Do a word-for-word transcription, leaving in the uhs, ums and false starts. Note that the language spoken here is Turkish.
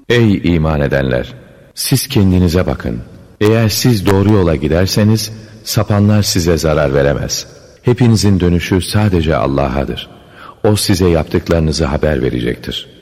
Ey iman edenler! Siz kendinize bakın. Eğer siz doğru yola giderseniz, sapanlar size zarar veremez. Hepinizin dönüşü sadece Allah'adır. O size yaptıklarınızı haber verecektir.